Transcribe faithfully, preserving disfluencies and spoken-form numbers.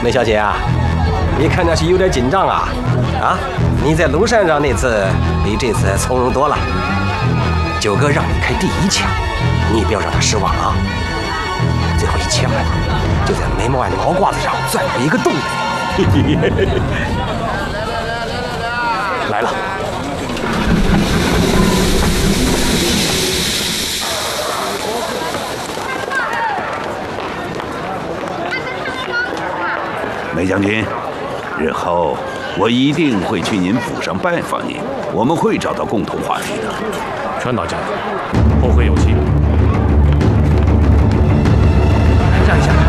梅小姐啊，你看上去有点紧张啊！啊，你在庐山上那次比这次从容多了。九哥让你开第一枪，你不要让他失望啊！最后一枪就在眉毛外的毛褂子上钻了一个洞。来了。 梅将军，日后我一定会去您府上拜访您，我们会找到共同话题的。 川岛将军，后会有期。 站一下。